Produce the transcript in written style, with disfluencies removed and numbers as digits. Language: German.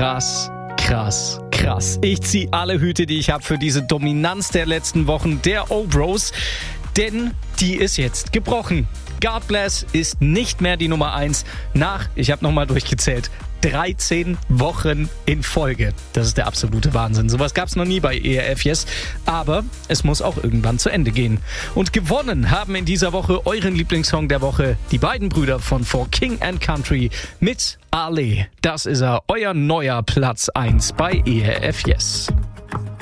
Krass. Ich ziehe alle Hüte, die ich habe für diese Dominanz der letzten Wochen der O-Bros, denn die ist jetzt gebrochen. God Bless ist nicht mehr die Nummer 1 nach, ich habe nochmal durchgezählt, 13 Wochen in Folge. Das ist der absolute Wahnsinn. Sowas gab es noch nie bei ERF Yes. Aber es muss auch irgendwann zu Ende gehen. Und gewonnen haben in dieser Woche euren Lieblingssong der Woche die beiden Brüder von For King and Country mit Ale. Das ist er, euer neuer Platz 1 bei ERF Yes.